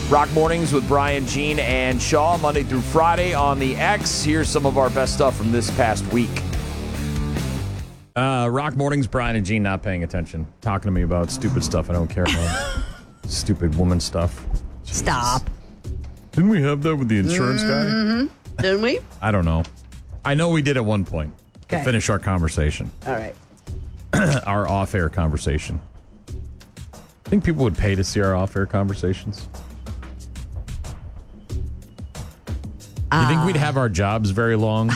Rock Mornings with Brian, Gene, and Shaw, Monday through Friday on the X. Here's some of our best stuff from this past week. Rock Mornings, Brian and Gene not paying attention. Talking to me about stupid stuff I don't care about. Stupid woman stuff. Jesus. Stop. Didn't we have that with the insurance guy? Didn't we? I don't know. I know we did at one point. Okay. To finish our conversation. All right. Our off-air conversation. I think people would pay to see our off-air conversations. You think we'd have our jobs very long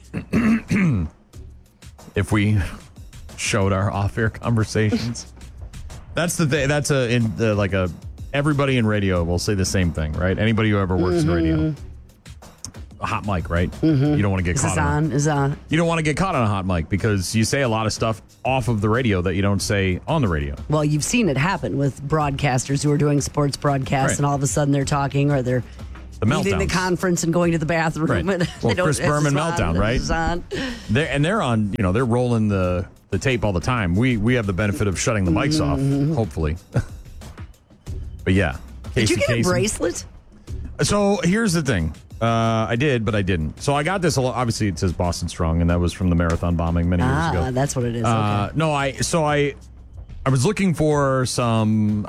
if we showed our off-air conversations? That's the thing. That's everybody in radio will say the same thing, right? Anybody who ever works in radio. A hot mic, right? Mm-hmm. You don't want to get caught on. Is on. You don't want to get caught on a hot mic because you say a lot of stuff off of the radio that you don't say on the radio. Well, you've seen it happen with broadcasters who are doing sports broadcasts, and all of a sudden they're talking or they're leaving the conference and going to the bathroom. Right. And well, Chris Berman meltdown, right? They're on. They're rolling the tape all the time. We have the benefit of shutting the mics off, hopefully. But yeah, did you get a bracelet? So here's the thing. I did, but I didn't. So I got this. Obviously, it says Boston Strong, and that was from the marathon bombing many years ago. That's what it is. Okay. No, I was looking for some.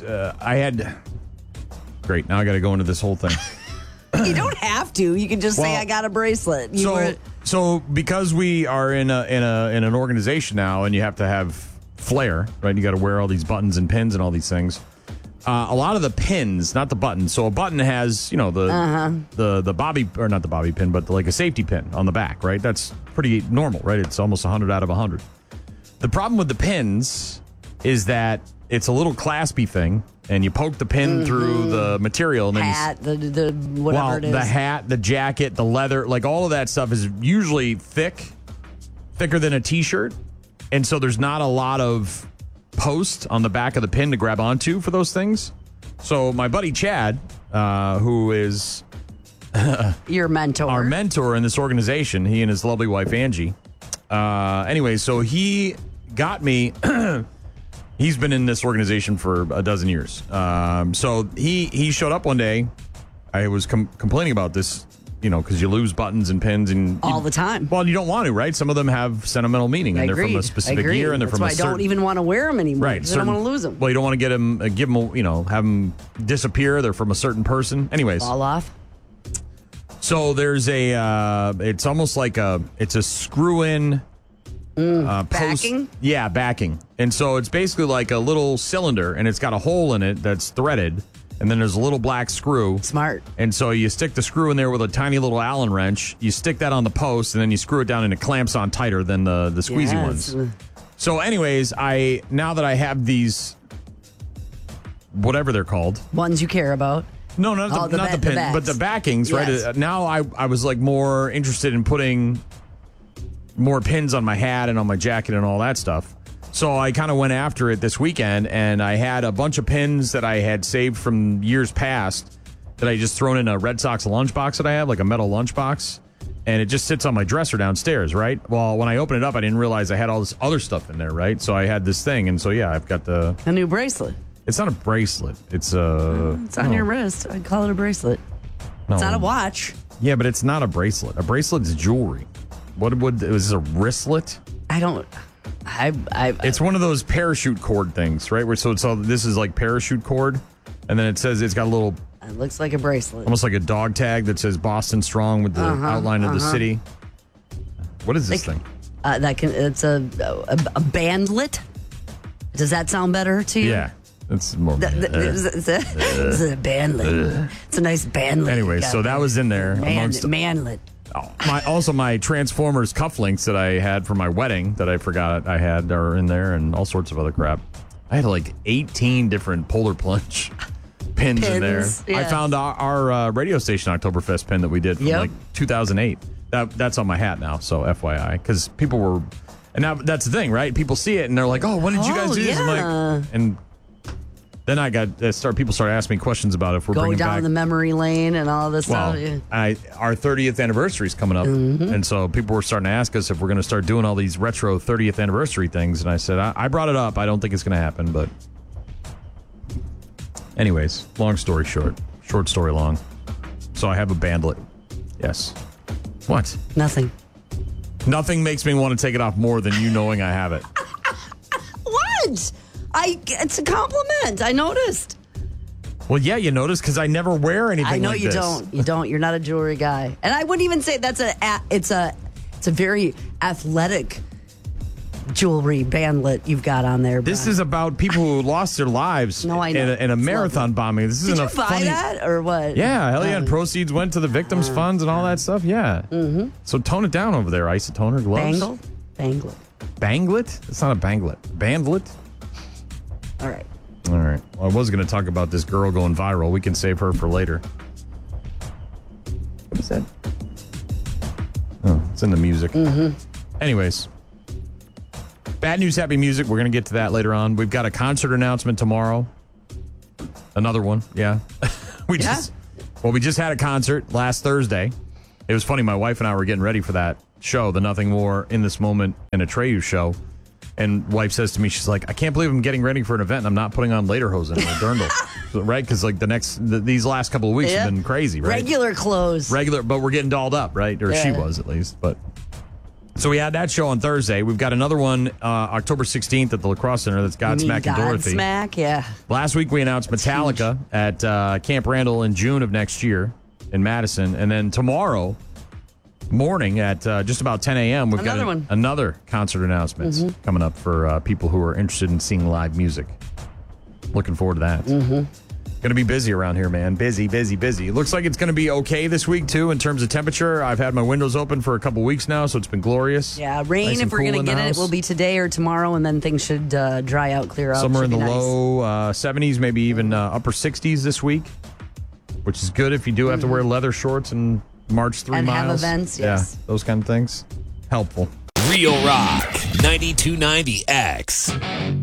Great. Now I got to go into this whole thing. You don't have to. You can just say I got a bracelet. So because we are in an organization now, and you have to have flair, right? You got to wear all these buttons and pins and all these things. A lot of the pins, not the buttons. So a button has, the bobby, or not the bobby pin, but like a safety pin on the back, right? That's pretty normal, right? It's almost 100 out of 100. The problem with the pins is that it's a little claspy thing, and you poke the pin through the material. And then whatever it is. The hat, the jacket, the leather, like all of that stuff is usually thicker than a T-shirt. And so there's not a lot of post on the back of the pin to grab onto for those things. So my buddy Chad, who is your mentor, our mentor in this organization, he and his lovely wife Angie. Anyway, so he got me. He's been in this organization for a dozen years. So he showed up one day. I was complaining about this, because you lose buttons and pins and all the time. Well, you don't want to, right? Some of them have sentimental meaning, and they're from a specific year, and they're from a certain. That's why I don't even want to wear them anymore. Right, I don't want to lose them. Well, you don't want to give them, have them disappear. They're from a certain person. Anyways, fall off. So there's it's almost like it's a screw-in. Backing? Yeah, backing. And so it's basically like a little cylinder, and it's got a hole in it that's threaded. And then there's a little black screw. Smart. And so you stick the screw in there with a tiny little Allen wrench. You stick that on the post, and then you screw it down, and it clamps on tighter than the squeezy ones. So anyways, now that I have these, whatever they're called. Ones you care about. No, not the pin, but the backings, yes. Right? Now I was like more interested in putting more pins on my hat and on my jacket and all that stuff. So I kind of went after it this weekend, and I had a bunch of pins that I had saved from years past that I just thrown in a Red Sox lunchbox that I have, like a metal lunchbox, and it just sits on my dresser downstairs, right? Well, when I opened it up, I didn't realize I had all this other stuff in there, right? So I had this thing, and so yeah, I've got a new bracelet. It's not a bracelet. It's it's on your wrist. I'd call it a bracelet. No. It's not a watch. Yeah, but it's not a bracelet. A bracelet's jewelry. Is this a wristlet? I don't. It's one of those parachute cord things, right? This is like parachute cord, and then it says it's got a little. It looks like a bracelet, almost like a dog tag that says Boston Strong with the outline of the city. What is this thing? It's a bandlet. Does that sound better to you? Yeah, it's more. It's a bandlet. It's a nice bandlet. Anyway, so that was in there amongst manlet. My Transformers cufflinks that I had for my wedding that I forgot I had are in there, and all sorts of other crap. I had like 18 different Polar Plunge pins in there. Yes. I found our radio station Oktoberfest pin that we did from like 2008. That's on my hat now, so FYI, because people were, and now that's the thing, right? People see it and they're like, "Oh, when did you guys do this?" I'm like, and then people started asking me questions about if we're bringing back. Go down the memory lane and all this stuff. Yeah. Our 30th anniversary is coming up, and so people were starting to ask us if we're going to start doing all these retro 30th anniversary things. And I said, I brought it up. I don't think it's going to happen, but anyways, long story short, Short story long. So I have a bandlet. Yes. What? Nothing. Nothing makes me want to take it off more than you knowing I have it. What? It's a compliment. I noticed. Well, yeah, you noticed because I never wear anything like this. I know you don't. You don't. You're not a jewelry guy. And I wouldn't even say it's a very athletic jewelry bandlet you've got on there. This is about people who lost their lives in a marathon bombing. This isn't Did you buy that or what? Yeah, hell yeah. And proceeds went to the victims' funds and all that stuff. Yeah. Mm-hmm. So tone it down over there, isotoner gloves. Banglet. Banglet? It's not a banglet. Bandlet? All right. All right. Well, I was going to talk about this girl going viral. We can save her for later. What is that? Oh, it's in the music. Mm-hmm. Anyways. Bad news, happy music. We're going to get to that later on. We've got a concert announcement tomorrow. Another one. Yeah. We just had a concert last Thursday. It was funny. My wife and I were getting ready for that show, the Nothing More in This Moment and Atreyu show. And wife says to me, she's like, I can't believe I'm getting ready for an event and I'm not putting on lederhosen or dirndl. Right? Because like these last couple of weeks have been crazy, right? Regular clothes. But we're getting dolled up, right? Or she was at least. But so we had that show on Thursday. We've got another one October 16th at the Lacrosse Center. That's Godsmack and Dorothy. Godsmack, yeah. Last week we announced Metallica at Camp Randall in June of next year in Madison. And then tomorrow morning at just about 10 a.m. we've got another concert announcement coming up for people who are interested in seeing live music. Looking forward to that. Going to be busy around here, man. Busy. It looks like it's going to be okay this week, too, in terms of temperature. I've had my windows open for a couple weeks now, so it's been glorious. Yeah, rain, nice if we're going to get it will be today or tomorrow, and then things should dry out, clear out. Somewhere in the low 70s, maybe even upper 60s this week, which is good if you do have to wear leather shorts and march 3 miles. And have events, yes. Yeah, those kind of things. Helpful. Real Rock 92.90 X.